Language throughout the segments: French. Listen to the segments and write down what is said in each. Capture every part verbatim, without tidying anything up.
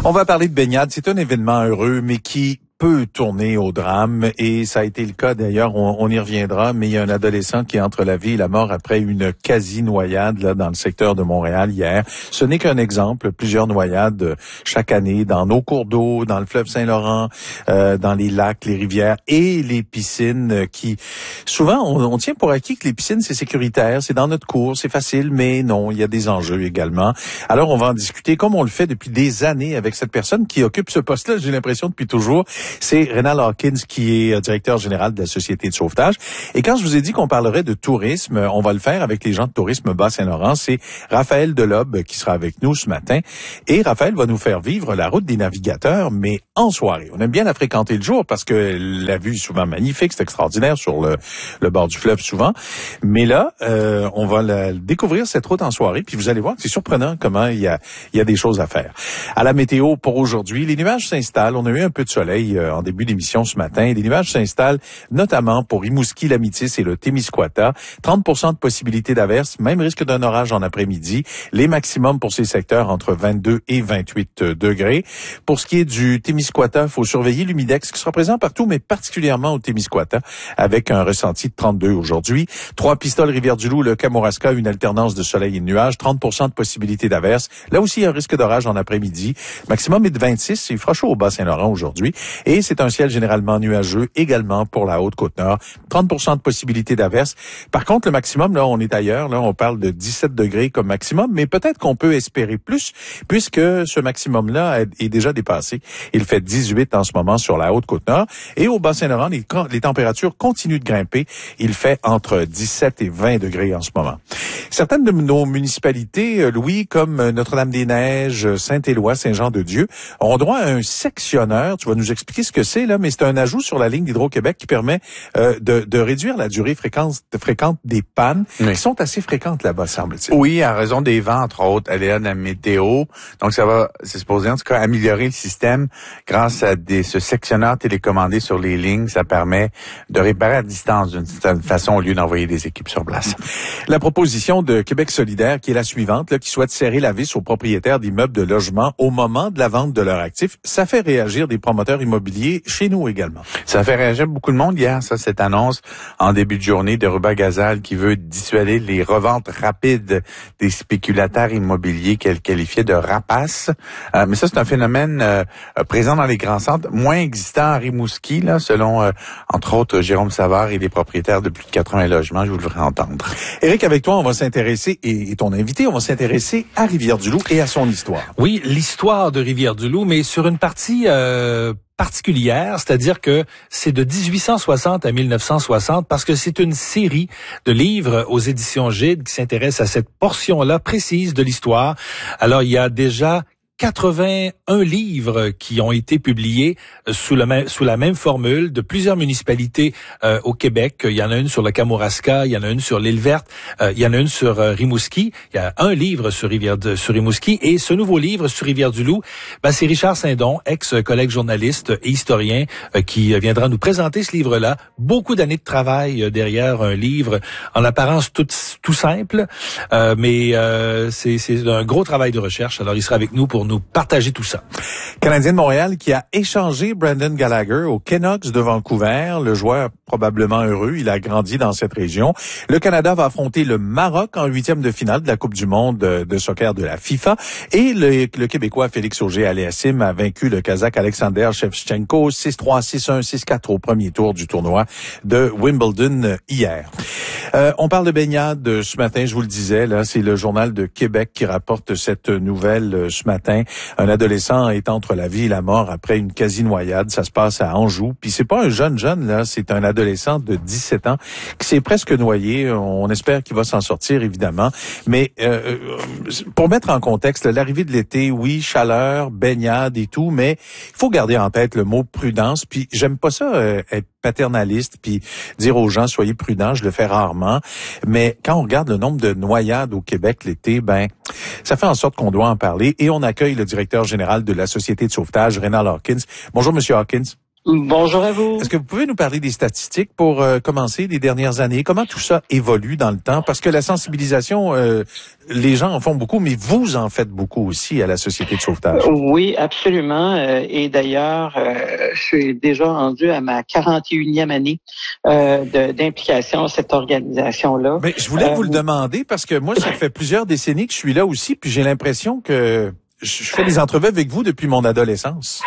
On va parler de baignade. C'est un événement heureux, mais qui peut tourner au drame, et ça a été le cas d'ailleurs, on, on y reviendra, mais il y a un adolescent qui est entre la vie et la mort après une quasi-noyade là dans le secteur de Montréal hier. Ce n'est qu'un exemple, plusieurs noyades chaque année dans nos cours d'eau, dans le fleuve Saint-Laurent, euh, dans les lacs, les rivières et les piscines qui, souvent, on, on tient pour acquis que les piscines, c'est sécuritaire, c'est dans notre cours, c'est facile, mais non, il y a des enjeux également. Alors, on va en discuter comme on le fait depuis des années avec cette personne qui occupe ce poste-là, j'ai l'impression depuis toujours. C'est Rénal Hawkins qui est directeur général de la Société de sauvetage. Et quand je vous ai dit qu'on parlerait de tourisme, on va le faire avec les gens de Tourisme Bas-Saint-Laurent. C'est Raphaël Delobe qui sera avec nous ce matin. Et Raphaël va nous faire vivre la route des navigateurs, mais en soirée. On aime bien la fréquenter le jour parce que la vue est souvent magnifique, c'est extraordinaire sur le, le bord du fleuve souvent. Mais là, euh, on va la, découvrir cette route en soirée, puis vous allez voir que c'est surprenant comment il y a, il y a des choses à faire. À la météo pour aujourd'hui, les nuages s'installent. On a eu un peu de soleil euh, en début d'émission ce matin. Les nuages s'installent notamment pour Rimouski, L'Amitis et le Témiscouata. trente pour cent de possibilité d'averse, même risque d'un orage en après-midi. Les maximums pour ces secteurs entre vingt-deux et vingt-huit degrés. Pour ce qui est du Témiscouata, il faut surveiller l'humidex qui sera présent partout, mais particulièrement au Témiscouata, avec un ressenti de trente-deux aujourd'hui. Trois-Pistoles, Rivière-du-Loup, le Kamouraska, une alternance de soleil et de nuages. trente pour cent de possibilité d'averse. Là aussi, il y a un risque d'orage en après-midi. Maximum est de vingt-six. Il fera chaud au Bas-Saint-Laurent aujourd'hui. Et c'est un ciel généralement nuageux également pour la Haute-Côte-Nord. trente pour cent de possibilité d'averse. Par contre, le maximum, là, on est ailleurs. Là, on parle de dix-sept degrés comme maximum, mais peut-être qu'on peut espérer plus puisque ce maximum-là est déjà dépassé. Il fait dix-huit en ce moment sur la Haute-Côte-Nord. Et au Bas-Saint-Laurent, les, les températures continuent de grimper. Il fait entre dix-sept et vingt degrés en ce moment. Certaines de nos municipalités, Louis, comme Notre-Dame-des-Neiges, Saint-Éloi, Saint-Jean-de-Dieu, ont droit à un sectionneur. Tu vas nous expliquer ce que c'est, là, mais c'est un ajout sur la ligne d'Hydro-Québec qui permet euh, de, de réduire la durée fréquente, fréquente des pannes, oui, qui sont assez fréquentes là-bas, semble-t-il. Oui, à raison des vents, entre autres, aléas de la météo. Donc, ça va, c'est supposé, en tout cas, améliorer le système grâce à des, ce sectionneur télécommandé sur les lignes. Ça permet de réparer à distance d'une certaine façon au lieu d'envoyer des équipes sur place. La proposition de Québec solidaire, qui est la suivante, là, qui souhaite serrer la vis aux propriétaires d'immeubles de logement au moment de la vente de leurs actifs, ça fait réagir des promoteurs immobiliers chez nous également. Ça fait réagir beaucoup de monde hier, ça, cette annonce en début de journée de Ruba Gazal qui veut dissuader les reventes rapides des spéculateurs immobiliers qu'elle qualifiait de rapaces. Euh, mais ça, c'est un phénomène euh, présent dans les grands centres, moins existant à Rimouski, là, selon, euh, entre autres, Jérôme Savard et des propriétaires de plus de quatre-vingts logements. Je vous le ferai entendre. Éric, avec toi, on va s'intéresser, et, et ton invité, on va s'intéresser à Rivière-du-Loup et à son histoire. Oui, l'histoire de Rivière-du-Loup, mais sur une partie euh, particulière, c'est-à-dire que c'est de dix-huit cent soixante à mille neuf cent soixante, parce que c'est une série de livres aux éditions Gide qui s'intéresse à cette portion-là précise de l'histoire. Alors, il y a déjà quatre-vingt-un livres qui ont été publiés sous, le même, sous la même formule de plusieurs municipalités euh, au Québec. Il y en a une sur le Kamouraska, il y en a une sur l'île Verte, euh, il y en a une sur euh, Rimouski. Il y a un livre sur Rivière de, sur Rimouski, et ce nouveau livre sur Rivière-du-Loup, ben, c'est Richard Saint-Don, ex-collègue journaliste et historien, euh, qui viendra nous présenter ce livre-là. Beaucoup d'années de travail euh, derrière un livre en apparence tout, tout simple, euh, mais euh, c'est, c'est un gros travail de recherche. Alors, il sera avec nous pour nous partager tout ça. Canadien de Montréal qui a échangé Brendan Gallagher aux Canucks de Vancouver. Le joueur probablement heureux, il a grandi dans cette région. Le Canada va affronter le Maroc en huitième de finale de la Coupe du monde de soccer de la FIFA. Et le, le Québécois Félix Auger-Aliassime a vaincu le Kazakh Alexander Shevchenko six trois, six un, six quatre au premier tour du tournoi de Wimbledon hier. Euh, on parle de baignade ce matin, je vous le disais, là, c'est le Journal de Québec qui rapporte cette nouvelle ce matin. Un adolescent est entre la vie et la mort après une quasi-noyade. Ça se passe à Anjou. Puis c'est pas un jeune jeune, là, c'est un adolescent de dix-sept ans qui s'est presque noyé. On espère qu'il va s'en sortir, évidemment. Mais euh, pour mettre en contexte, l'arrivée de l'été, oui, chaleur, baignade et tout, mais il faut garder en tête le mot prudence. Puis j'aime pas ça, euh, être paternaliste, puis dire aux gens, soyez prudents, je le fais rarement. Mais quand on regarde le nombre de noyades au Québec l'été, ben ça fait en sorte qu'on doit en parler. Et on accueille le directeur général de la Société de sauvetage, Rénal Hawkins. Bonjour, Monsieur Hawkins. Bonjour à vous. Est-ce que vous pouvez nous parler des statistiques pour euh, commencer des dernières années? Comment tout ça évolue dans le temps? Parce que la sensibilisation, euh, les gens en font beaucoup, mais vous en faites beaucoup aussi à la Société de sauvetage. Oui, absolument. Euh, et d'ailleurs, euh, je suis déjà rendu à ma quarante et unième année euh, de, d'implication à cette organisation-là. Mais je voulais euh, vous le demander parce que moi, ça fait plusieurs décennies que je suis là aussi, puis j'ai l'impression que je fais des entrevues avec vous depuis mon adolescence.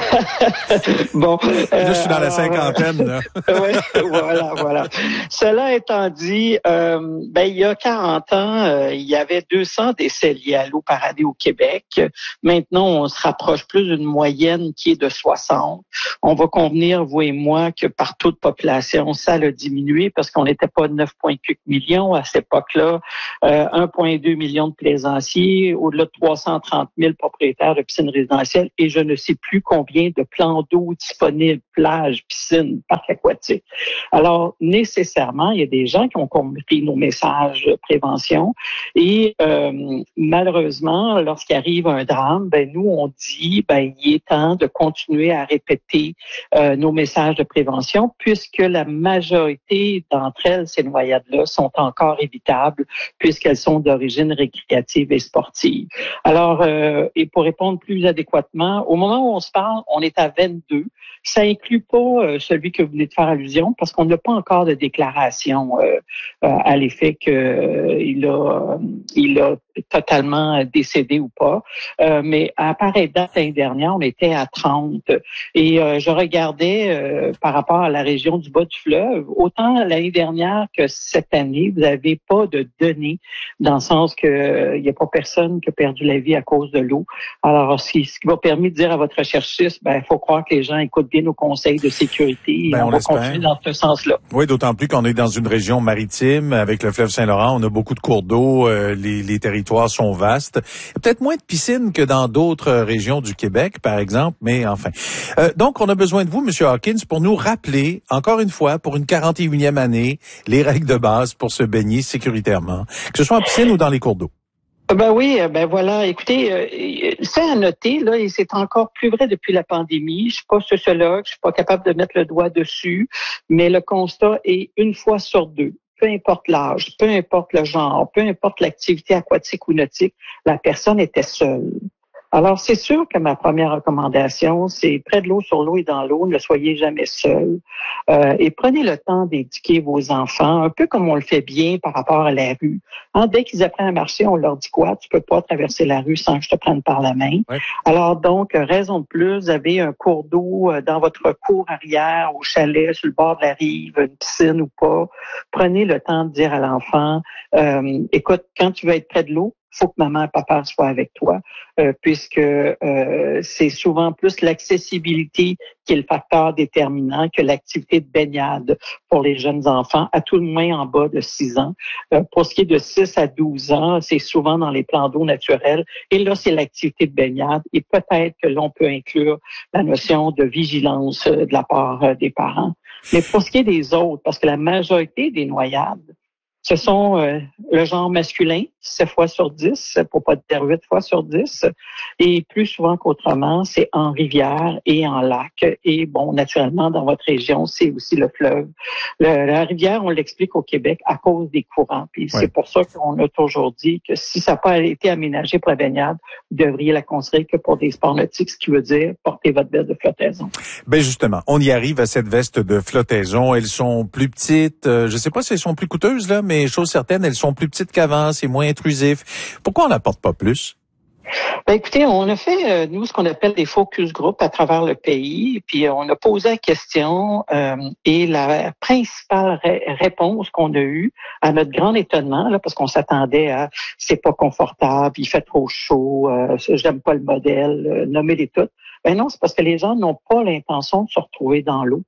bon, euh, là, je suis dans alors, la cinquantaine. Là. oui, voilà, voilà. Cela étant dit, euh, ben il y a quarante ans, euh, il y avait deux cents décès liés à l'eau par année au Québec. Maintenant, on se rapproche plus d'une moyenne qui est de soixante. On va convenir, vous et moi, que par taux de population, ça a diminué parce qu'on n'était pas neuf virgule huit millions à cette époque-là, euh, un virgule deux million de plaisanciers, au-delà de trois cent trente mille propriétaires de piscines résidentielles, et je ne sais plus combien de plans d'eau disponibles, plages, piscines, parcs aquatiques. Alors, nécessairement, il y a des gens qui ont compris nos messages de prévention et euh, malheureusement, lorsqu'il arrive un drame, ben nous, on dit, ben il est temps de continuer à répéter euh, nos messages de prévention puisque la majorité d'entre elles, ces noyades-là, sont encore évitables puisqu'elles sont d'origine récréative et sportive. Alors, euh, et pour répondre plus adéquatement, au moment où on se parle, on est à vingt-deux. Ça inclut pas euh, celui que vous venez de faire allusion parce qu'on n'a pas encore de déclaration euh, euh, à l'effet qu'il euh, a, euh, il a totalement décédé ou pas. Euh, mais à pareille date l'année dernière, on était à trente. Et euh, je regardais euh, par rapport à la région du bas du fleuve, autant l'année dernière que cette année, vous n'avez pas de données dans le sens que euh, il n'y a pas personne qui a perdu la vie à cause de l'eau. Alors, ce qui, ce qui va permettre de dire à votre recherchiste, ben, il faut croire que les gens écoutent bien nos conseils de sécurité et ben, on, on va continuer dans ce sens-là. Oui, d'autant plus qu'on est dans une région maritime avec le fleuve Saint-Laurent. On a beaucoup de cours d'eau, euh, les, les territoires sont vastes. Il y a peut-être moins de piscines que dans d'autres régions du Québec, par exemple, mais enfin. Euh, donc, on a besoin de vous, M. Hawkins, pour nous rappeler, encore une fois, pour une quarante et unième année, les règles de base pour se baigner sécuritairement, que ce soit en piscine ou dans les cours d'eau. Ben oui, ben voilà. Écoutez, euh, c'est à noter là, et c'est encore plus vrai depuis la pandémie. Je suis pas sociologue, je suis pas capable de mettre le doigt dessus, mais le constat est une fois sur deux. Peu importe l'âge, peu importe le genre, peu importe l'activité aquatique ou nautique, la personne était seule. Alors, c'est sûr que ma première recommandation, c'est près de l'eau, sur l'eau et dans l'eau, ne soyez jamais seul. Euh, et prenez le temps d'éduquer vos enfants, un peu comme on le fait bien par rapport à la rue. Hein, dès qu'ils apprennent à marcher, on leur dit quoi? Tu peux pas traverser la rue sans que je te prenne par la main. Ouais. Alors donc, raison de plus, vous avez un cours d'eau dans votre cour arrière, au chalet, sur le bord de la rive, une piscine ou pas. Prenez le temps de dire à l'enfant, euh, écoute, quand tu veux être près de l'eau, faut que maman et papa soient avec toi, euh, puisque euh, c'est souvent plus l'accessibilité qui est le facteur déterminant que l'activité de baignade pour les jeunes enfants, à tout le moins en bas de six ans. Euh, pour ce qui est de six à douze ans, c'est souvent dans les plans d'eau naturels. Et là, c'est l'activité de baignade. Et peut-être que l'on peut inclure la notion de vigilance de la part des parents. Mais pour ce qui est des autres, parce que la majorité des noyades, ce sont euh, le genre masculin, sept fois sur dix, pour pas dire huit fois sur dix. Et plus souvent qu'autrement, c'est en rivière et en lac. Et bon, naturellement, dans votre région, c'est aussi le fleuve. Le, la rivière, on l'explique au Québec à cause des courants. Puis ouais. C'est pour ça qu'on a toujours dit que si ça n'a pas été aménagé pour la baignade, vous devriez la construire que pour des sports nautiques, ce qui veut dire porter votre veste de flottaison. Ben justement, on y arrive à cette veste de flottaison. Elles sont plus petites. Euh, je sais pas si elles sont plus coûteuses, là, mais chose certaine, elles sont plus petites qu'avant, c'est moins intrusif. Pourquoi on n'en porte pas plus? Ben écoutez, on a fait, euh, nous, ce qu'on appelle des focus group à travers le pays, puis on a posé la question euh, et la principale ré- réponse qu'on a eue, à notre grand étonnement, là, parce qu'on s'attendait à « c'est pas confortable, il fait trop chaud, euh, j'aime pas le modèle, euh, nommez-les toutes ». Ben non, c'est parce que les gens n'ont pas l'intention de se retrouver dans l'eau.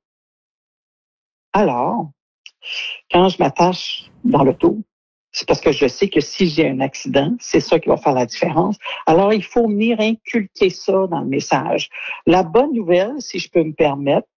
Alors, quand je m'attache dans l'auto, c'est parce que je sais que si j'ai un accident, c'est ça qui va faire la différence. Alors, il faut venir inculquer ça dans le message. La bonne nouvelle, si je peux me permettre,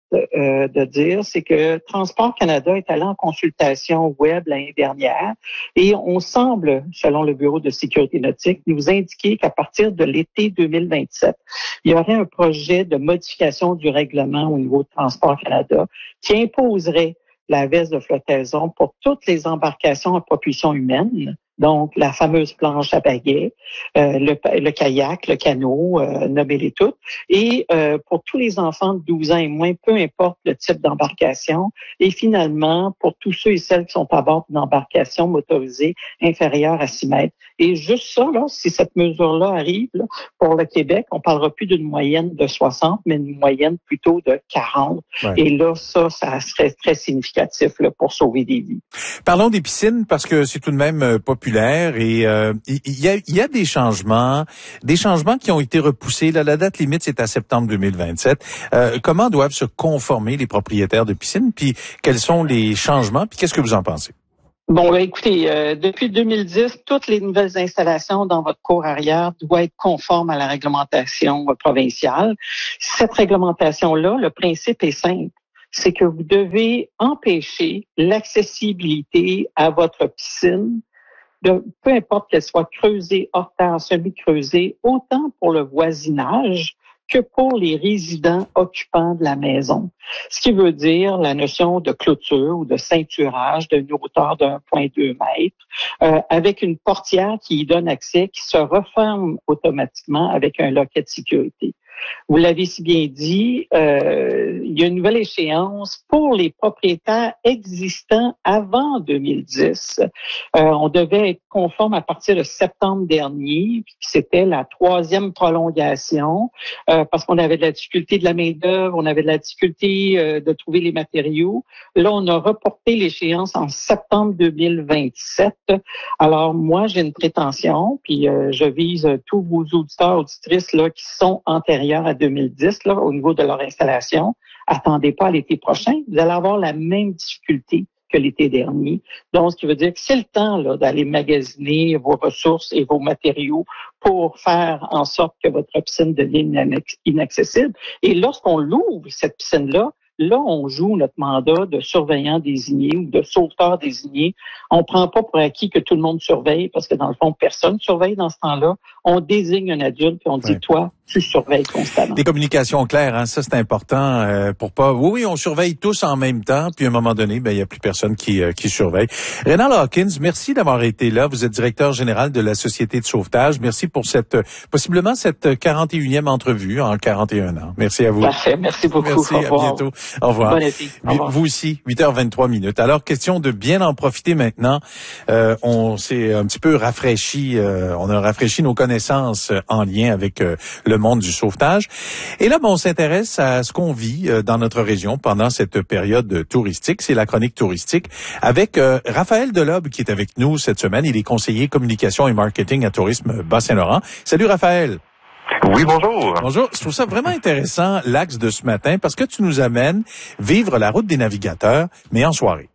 euh, de dire, c'est que Transport Canada est allé en consultation web l'année dernière et on semble, selon le Bureau de sécurité nautique, nous indiquer qu'à partir de l'été deux mille vingt-sept, il y aurait un projet de modification du règlement au niveau de Transport Canada qui imposerait la veste de flottaison pour toutes les embarcations à propulsion humaine, donc la fameuse planche à bagaie, euh, le, le kayak, le canot, euh, nommez-les toutes, et euh, pour tous les enfants de douze ans et moins, peu importe le type d'embarcation, et finalement, pour tous ceux et celles qui sont à bord d'une embarcation motorisée inférieure à six mètres. Et juste ça, là, si cette mesure-là arrive, là, pour le Québec, on parlera plus d'une moyenne de soixante, mais une moyenne plutôt de quarante. Ouais. Et là, ça, ça serait très significatif là, pour sauver des vies. Parlons des piscines, parce que c'est tout de même euh, populaire et euh, il y a, il y a des changements, des changements qui ont été repoussés. Là, la date limite, c'est à septembre deux mille vingt-sept. Euh, comment doivent se conformer les propriétaires de piscines? Puis, quels sont les changements? Puis, qu'est-ce que vous en pensez? Bon, ben, écoutez, euh, depuis deux mille dix, toutes les nouvelles installations dans votre cour arrière doivent être conformes à la réglementation euh, provinciale. Cette réglementation-là, le principe est simple. C'est que vous devez empêcher l'accessibilité à votre piscine, de, peu importe qu'elle soit creusée, hors terre, semi-creusée, autant pour le voisinage que pour les résidents occupants de la maison. Ce qui veut dire la notion de clôture ou de ceinturage d'une hauteur d'un virgule deux mètre, euh, avec une portière qui y donne accès, qui se referme automatiquement avec un loquet de sécurité. Vous l'avez si bien dit, euh, il y a une nouvelle échéance pour les propriétaires existants avant deux mille dix. Euh, on devait être conforme à partir de septembre dernier, puis c'était la troisième prolongation, euh, parce qu'on avait de la difficulté de la main-d'œuvre, on avait de la difficulté euh, de trouver les matériaux. Là, on a reporté l'échéance en septembre deux mille vingt-sept. Alors, moi, j'ai une prétention, puis euh, je vise tous vos auditeurs, auditrices là, qui sont antérieurs à deux mille dix, là, au niveau de leur installation. Attendez pas à l'été prochain. Vous allez avoir la même difficulté que l'été dernier. Donc, ce qui veut dire que c'est le temps là, d'aller magasiner vos ressources et vos matériaux pour faire en sorte que votre piscine devienne inaccessible. Et lorsqu'on l'ouvre, cette piscine-là, là, on joue notre mandat de surveillant désigné ou de sauveteur désigné. On ne prend pas pour acquis que tout le monde surveille parce que, dans le fond, personne surveille dans ce temps-là. On désigne un adulte et on dit, ouais. Toi, tu surveilles constamment. Des communications claires, hein, ça c'est important euh, pour pas... Oui, oui, on surveille tous en même temps, puis à un moment donné, ben il y a plus personne qui euh, qui surveille. Rénal Hawkins, merci d'avoir été là. Vous êtes directeur général de la Société de sauvetage. Merci pour cette, possiblement cette quarante et unième entrevue en quarante et un ans. Merci à vous. Parfait, merci beaucoup. Merci, Au à revoir. bientôt. Au revoir. Bon été. Au revoir. Vous aussi, huit heures vingt-trois minutes. Alors, question de bien en profiter maintenant. Euh, on s'est un petit peu rafraîchi, euh, on a rafraîchi nos connaissances en lien avec euh, le monde du sauvetage. Et là, ben, on s'intéresse à ce qu'on vit euh, dans notre région pendant cette période touristique. C'est la chronique touristique avec euh, Raphaël Delobe qui est avec nous cette semaine. Il est conseiller communication et marketing à Tourisme Bas-Saint-Laurent. Salut Raphaël. Oui, bonjour. Bonjour. Je trouve ça vraiment intéressant, l'axe de ce matin, parce que tu nous amènes vivre la route des navigateurs, mais en soirée.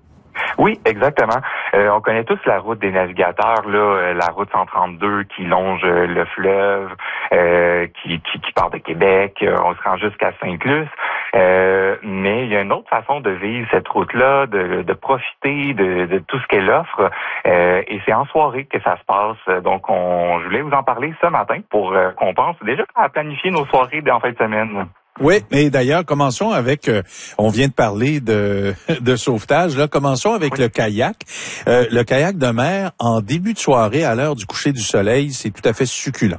Oui, exactement. Euh, on connaît tous la route des navigateurs, là, euh, la route cent trente-deux qui longe euh, le fleuve, euh, qui, qui, qui part de Québec. Euh, on se rend jusqu'à Sainte-Luce. Euh, mais il y a une autre façon de vivre cette route-là, de, de profiter de, de tout ce qu'elle offre. Euh, et c'est en soirée que ça se passe. Donc, on, je voulais vous en parler ce matin pour euh, qu'on pense déjà à planifier nos soirées en fin de semaine. Oui, mais d'ailleurs, commençons avec, euh, on vient de parler de, de sauvetage, là, commençons avec oui. le kayak. Euh, le kayak de mer, en début de soirée, à l'heure du coucher du soleil, c'est tout à fait succulent.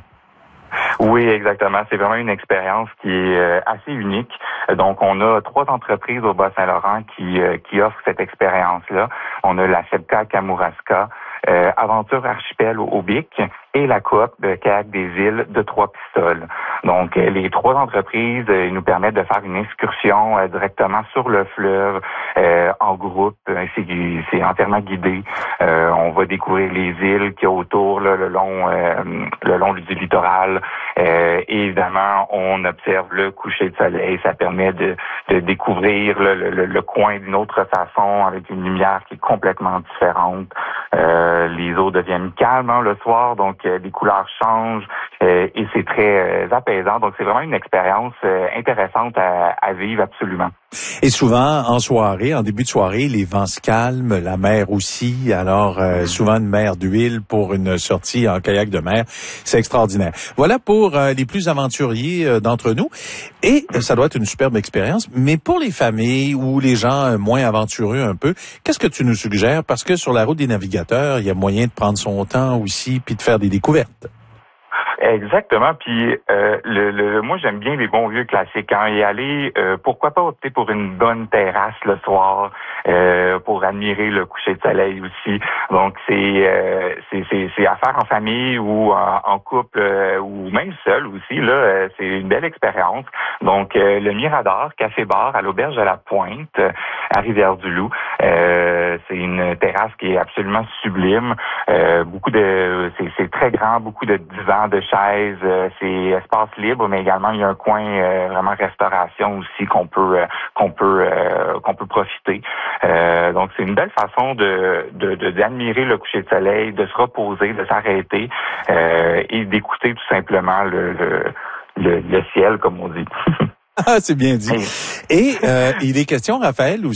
Oui, exactement. C'est vraiment une expérience qui est euh, assez unique. Donc, on a trois entreprises au Bas-Saint-Laurent qui, euh, qui offrent cette expérience-là. On a la Sebka Kamouraska, euh, Aventure Archipel au, au Bic et la coop de kayak des îles de Trois-Pistoles. Donc, euh, les trois entreprises euh, nous permettent de faire une excursion euh, directement sur le fleuve euh, en groupe. C'est, c'est entièrement guidé. Euh, on va découvrir les îles qu'il y a autour, là, le long, euh, le long du littoral. Euh, et évidemment, on observe le coucher de soleil. Ça permet de, de découvrir le, le, le coin d'une autre façon, avec une lumière qui est complètement différente. Euh, les eaux deviennent calmes hein, le soir, donc euh, les couleurs changent euh, et c'est très euh, apaisant. Donc, c'est vraiment une expérience euh, intéressante à, à vivre absolument. Et souvent, en soirée, en début de soirée, les vents se calment, la mer aussi. Alors, euh, souvent une mer d'huile pour une sortie en kayak de mer. C'est extraordinaire. Voilà pour euh, les plus aventuriers euh, d'entre nous. Et euh, ça doit être une superbe expérience. Mais pour les familles ou les gens euh, moins aventureux un peu, qu'est-ce que tu nous suggères? Parce que sur la route des navigateurs, il y a moyen de prendre son temps aussi puis de faire des découvertes. Exactement. Puis euh, le, le moi j'aime bien les bons vieux classiques. Hein, y aller, euh, pourquoi pas opter pour une bonne terrasse le soir euh, pour admirer le coucher de soleil aussi. Donc c'est euh, c'est, c'est c'est à faire en famille ou en, en couple euh, ou même seul aussi. Là, euh, c'est une belle expérience. Donc euh, le Mirador Café Bar à l'auberge de la Pointe euh, à Rivière-du-Loup. Euh, c'est une terrasse qui est absolument sublime. Euh, beaucoup de c'est, c'est très grand, beaucoup de divans, de chaises, euh, c'est espace libre, mais également il y a un coin euh, vraiment restauration aussi qu'on peut euh, qu'on peut euh, qu'on peut profiter. Euh, donc c'est une belle façon de, de, de d'admirer le coucher de soleil, de se reposer, de s'arrêter euh, et d'écouter tout simplement le le, le, le ciel comme on dit. Ah, c'est bien dit. Et euh, il est question, Raphaël,